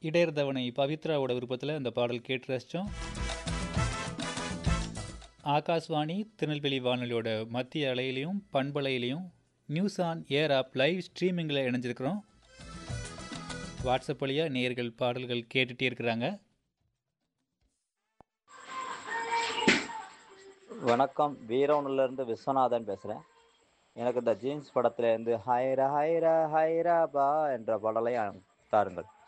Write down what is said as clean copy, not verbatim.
இடையர் தவணை பவித்ராவோட விருப்பத்தில் இந்த பாடல் கேட்டு ரசித்தோம். ஆகாஷ்வாணி திருநெல்வேலி வானொலியோட மத்திய அலையிலையும் பண்பலையிலையும் news on air app live ஸ்ட்ரீமிங்கில் இணைஞ்சிருக்கிறோம். WhatsApp வழியாக நேயர்கள் பாடல்கள் கேட்டுகிட்டே இருக்கிறாங்க. வணக்கம், வீரவனிலிருந்து விஸ்வநாதன் பேசுகிறேன். எனக்கு இந்த ஜீன்ஸ் படத்துல இருந்து ஹைரா ஹைரா ஹைரா பா என்ற பாடலை தாருங்கள்.